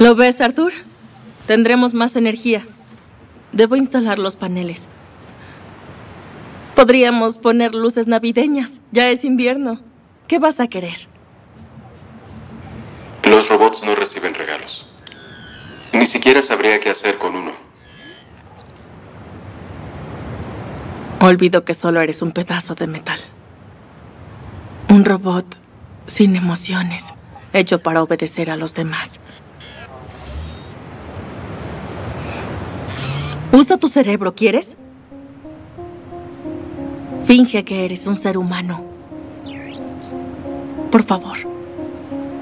¿Lo ves, Arthur? Tendremos más energía. Debo instalar los paneles. Podríamos poner luces navideñas. Ya es invierno. ¿Qué vas a querer? Los robots no reciben regalos. Ni siquiera sabría qué hacer con uno. Olvido que solo eres un pedazo de metal. Un robot sin emociones, hecho para obedecer a los demás. Usa tu cerebro, ¿quieres? Finge que eres un ser humano. Por favor.